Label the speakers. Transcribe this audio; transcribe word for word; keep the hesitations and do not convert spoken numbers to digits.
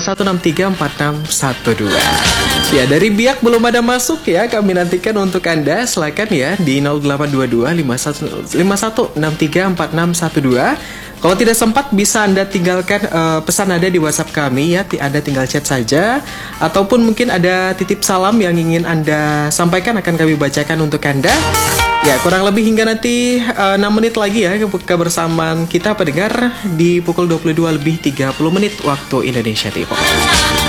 Speaker 1: satu enam tiga empat enam satu dua. Ya, dari Biak belum ada masuk ya. Kami nantikan untuk Anda. Silakan ya di nol delapan dua dua lima satu enam tiga empat enam satu dua. Kalau tidak sempat bisa Anda tinggalkan uh, pesan Anda di WhatsApp kami ya. Anda tinggal chat saja. Ataupun mungkin ada titip salam yang ingin Anda sampaikan akan kami bacakan untuk Anda. Ya, kurang lebih hingga nanti uh, enam menit lagi ya kebersamaan kita pendengar di pukul dua puluh dua lebih tiga puluh menit waktu Indonesia Timur.